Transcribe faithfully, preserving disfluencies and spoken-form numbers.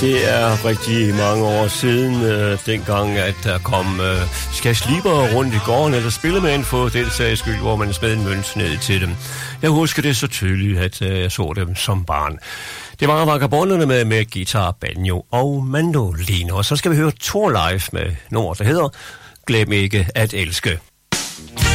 Det er rigtig mange år siden, øh, dengang, at der kom øh, skærsliber rundt i gården, eller spillemænd for den sags skyld, hvor man smed en mønt ned til dem. Jeg husker det så tydeligt, at øh, jeg så dem som barn. Det var vagabonderne med, med guitar, banjo og mandolin. Og så skal vi høre Thorleif med nummer, der hedder Glem ikke at elske.